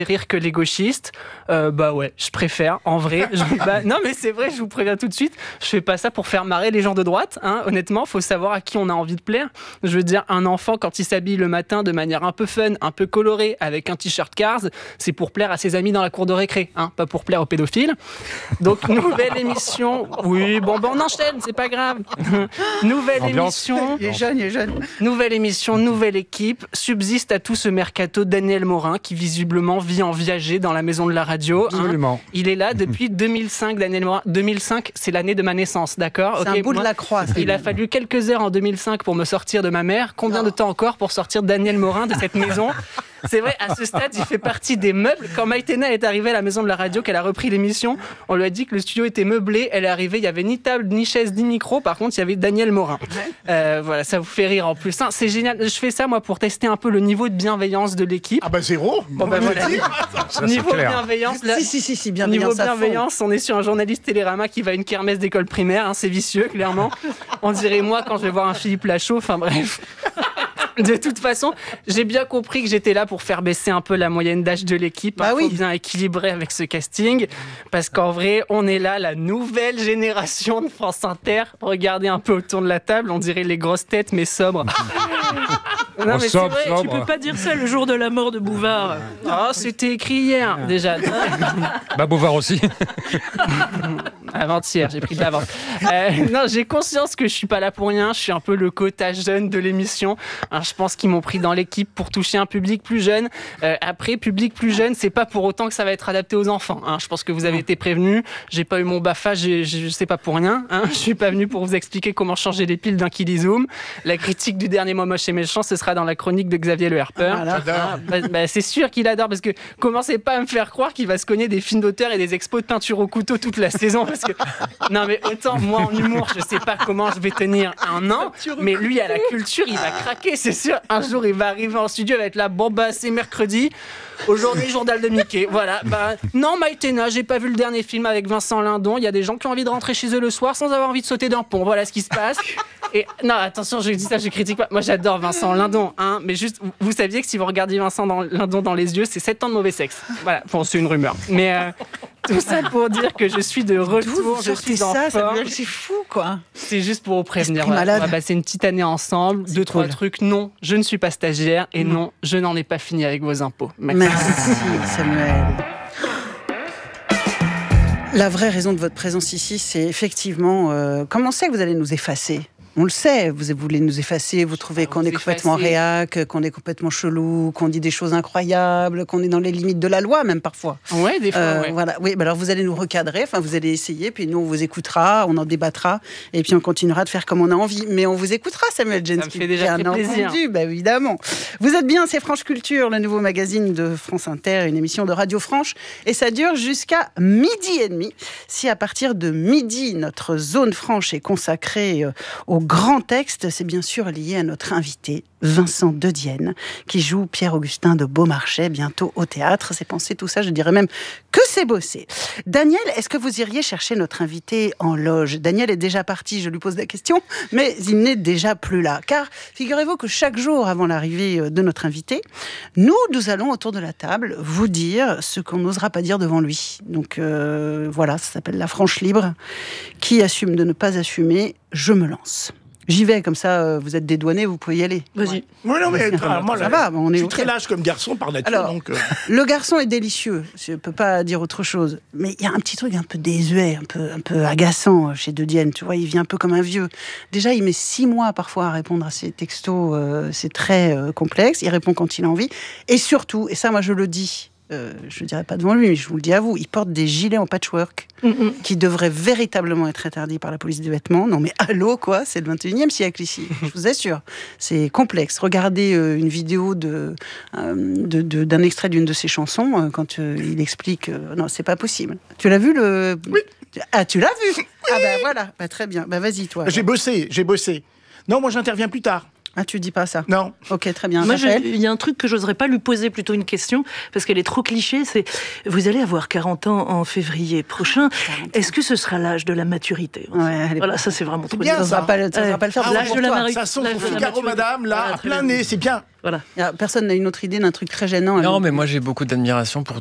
rire que les gauchistes. Bah ouais, je préfère, en vrai. Non mais c'est vrai, je vous préviens tout de suite, je fais pas ça pour faire marrer les gens de droite. Hein. Honnêtement, faut savoir à qui on a envie de plaire. Je veux dire, un enfant, quand il s'habille le matin de manière un peu fun, un peu colorée, avec un t-shirt Cars, c'est pour plaire à ses amis dans la cour de récré, hein, pas pour plaire aux pédophiles. Donc, nouvelle émission. Oui, bon, on enchaîne, c'est pas grave. Nouvelle émission. Il est jeune. Nouvelle émission, nouvelle équipe. Subsiste à tout ce mercato Daniel Morin, qui visiblement vit en viager dans la maison de la radio. Absolument. Hein. Il est là depuis 2005, Daniel Morin. 2005, c'est l'année de ma naissance, d'accord? C'est un bout de la croix. Il a fallu quelques heures en 2005 pour me sortir de ma mère. Combien de temps encore pour sortir Daniel Morin de cette maison? C'est vrai, à ce stade, il fait partie des meubles. Quand Maïtena est arrivée à la maison de la radio, qu'elle a repris l'émission, on lui a dit que le studio était meublé. Elle est arrivée, il n'y avait ni table, ni chaise, ni micro. Par contre, il y avait Daniel Morin. Voilà, ça vous fait rire en plus. Hein, c'est génial. Je fais ça, moi, pour tester un peu le niveau de bienveillance de l'équipe. Ah bah zéro. Bon, bah, voilà. Ça, Niveau clair. bienveillance, là, Si, bienveillance. niveau bienveillance, on est sur un journaliste Télérama qui va à une kermesse d'école primaire. Hein, c'est vicieux, clairement. On dirait moi quand je vais voir un Philippe Lachaud. Enfin bref. De toute façon, j'ai bien compris que j'étais là pour faire baisser un peu la moyenne d'âge de l'équipe. Bah oui. Faut bien équilibrer avec ce casting. Parce qu'en vrai, on est là, la nouvelle génération de France Inter. Regardez un peu autour de la table, on dirait les grosses têtes, mais sobres. Non, mais c'est vrai, sobre. Tu peux pas dire ça le jour de la mort de Bouvard. Oh, c'était écrit hier, déjà. Bah, Beauvoir aussi. Avant-hier, j'ai pris de l'avance. Non, j'ai conscience que je suis pas là pour rien. Je suis un peu le quota jeune de l'émission. Hein, je pense qu'ils m'ont pris dans l'équipe pour toucher un public plus jeune. Après, public plus jeune, c'est pas pour autant que ça va être adapté aux enfants. Hein. Je pense que vous avez été prévenus. J'ai pas eu mon BAFA, je sais pas pour rien. Hein. Je suis pas venu pour vous expliquer comment changer les piles d'un Kilizoom. La critique du dernier mot moche et méchant, ce sera dans la chronique de Xavier Le Harper. J'adore. C'est sûr qu'il adore parce que commencez pas à me faire croire qu'il va se cogner des films d'auteur et des expos de peinture au couteau toute la saison. Parce que... Non mais autant moi en humour, je sais pas comment je vais tenir un an, mais lui à la culture, il va craquer, c'est sûr. Un jour, il va arriver en studio, il va être là, bon bah c'est mercredi. Aujourd'hui, journal de Mickey. Voilà. Bah, non, Maïtena, j'ai pas vu le dernier film avec Vincent Lindon. Il y a des gens qui ont envie de rentrer chez eux le soir sans avoir envie de sauter d'un pont. Voilà ce qui se passe. Et non, attention, je dis ça, je critique pas. Moi, j'adore Vincent Lindon, hein. Mais juste, vous saviez que si vous regardiez Vincent Lindon dans les yeux, c'est 7 ans de mauvais sexe. Voilà. Bon, c'est une rumeur. Mais tout ça pour dire que je suis de retour. Je suis en forme. C'est fou, quoi. C'est juste pour vous prévenir. Esprit malade. On va passer une petite année ensemble. 2-3 trucs. Non, je ne suis pas stagiaire. Et non, je n'en ai pas fini avec vos impôts. Merci, Samuel. La vraie raison de votre présence ici, c'est effectivement... comment c'est que vous allez nous effacer ? On le sait, vous voulez nous effacer, vous trouvez qu'on est complètement réac, qu'on est complètement chelou, qu'on dit des choses incroyables, qu'on est dans les limites de la loi, même parfois. Ouais, des fois, ouais. Voilà. Oui, bah alors vous allez nous recadrer, enfin vous allez essayer, puis nous on vous écoutera, on en débattra, et puis on continuera de faire comme on a envie. Mais on vous écoutera, Samuel Jensky. Ça me fait déjà très plaisir. Entendu, bah évidemment. Vous êtes bien, c'est France Culture, le nouveau magazine de France Inter, une émission de Radio Franche, et ça dure jusqu'à 12h30. Si à partir de midi, notre zone franche est consacrée au grand texte, c'est bien sûr lié à notre invité, Vincent De Dienne, qui joue Pierre-Augustin de Beaumarchais, bientôt au théâtre. C'est pensé tout ça, je dirais même que c'est bossé. Daniel, est-ce que vous iriez chercher notre invité en loge ? Daniel est déjà parti, je lui pose la question, mais il n'est déjà plus là. Car figurez-vous que chaque jour avant l'arrivée de notre invité, nous allons autour de la table vous dire ce qu'on n'osera pas dire devant lui. Donc voilà, ça s'appelle la franche libre. Qui assume de ne pas assumer, je me lance. J'y vais, comme ça, vous êtes dédouané, vous pouvez y aller. Vas-y. Ouais, non, mais moi, ça va, on est je suis OK. très lâche comme garçon par nature. Alors, donc, le garçon est délicieux, je ne peux pas dire autre chose. Mais il y a un petit truc un peu désuet, un peu agaçant chez De Dienne. Tu vois, il vient un peu comme un vieux. Déjà, il met 6 mois parfois à répondre à ses textos. C'est très complexe. Il répond quand il a envie. Et surtout, et ça, moi, je le dis, je ne dirais pas devant lui, mais je vous le dis à vous, il porte des gilets en patchwork qui devraient véritablement être interdits par la police des vêtements. Non mais allô, quoi, c'est le 21e siècle ici, je vous assure. C'est complexe. Regardez une vidéo d'un extrait d'une de ses chansons, quand il explique... non, c'est pas possible. Tu l'as vu le... Oui. Ah, tu l'as vu. Oui. Ah ben voilà, bah, très bien. Bah, vas-y, toi. j'ai bossé. Non, moi, j'interviens plus tard. Ah, tu dis pas ça? Non. Ok, très bien. Moi, Raphaël il y a un truc que j'oserais pas lui poser, plutôt une question, parce qu'elle est trop cliché, c'est « Vous allez avoir 40 ans en février prochain, est-ce que ce sera l'âge de la maturité ?» Voilà, ça c'est vraiment trop bien, dur. Ça ne va pas le faire. L'âge de la Marie. Marie. Ça sonne L'âge pour de la Figaro, maturité. madame, là, Voilà, à très plein bien. nez, c'est bien. Voilà. Personne n'a une autre idée d'un truc très gênant. Non, mais moi j'ai beaucoup d'admiration pour